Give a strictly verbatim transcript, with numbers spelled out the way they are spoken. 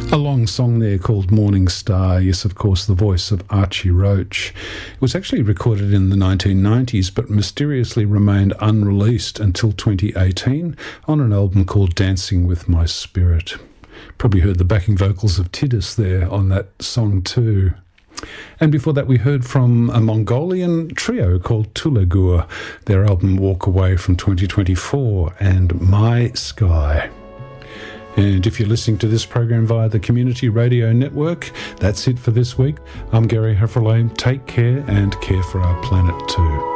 A long song there called Morning Star. Yes, of course, the voice of Archie Roach. It was actually recorded in the nineteen nineties, but mysteriously remained unreleased until twenty eighteen on an album called Dancing With My Spirit. Probably heard the backing vocals of Titus there on that song too. And before that, we heard from a Mongolian trio called Tulagur, their album Walk Away from twenty twenty-four, and My Sky. And if you're listening to this program via the Community Radio Network, that's it for this week. I'm Gary Hefferlane. Take care and care for our planet too.